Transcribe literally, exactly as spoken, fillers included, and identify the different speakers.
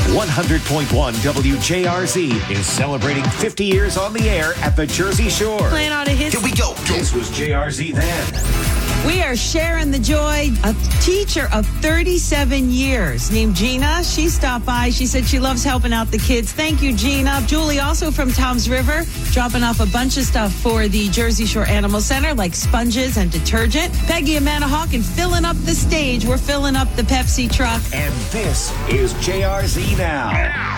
Speaker 1: one hundred point one W J R Z is celebrating fifty years on the air at the Jersey Shore.
Speaker 2: Playing out of hits.
Speaker 1: Here we go. This was J R Z then.
Speaker 2: We are sharing the joy. A teacher of thirty-seven years named Gina. She stopped by. She said she loves helping out the kids. Thank you, Gina. Julie, also from Toms River, dropping off a bunch of stuff for the Jersey Shore Animal Center, like sponges and detergent. Peggy and Manahawk and filling up the stage. We're filling up the Pepsi truck.
Speaker 1: And this is J R Z Now.